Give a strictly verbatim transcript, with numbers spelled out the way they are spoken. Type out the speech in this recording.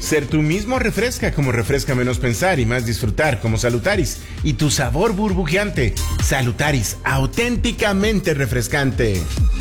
Ser tú mismo refresca como refresca menos pensar y más disfrutar como Salutaris. Y tu sabor burbujeante. Salutaris, auténticamente refrescante.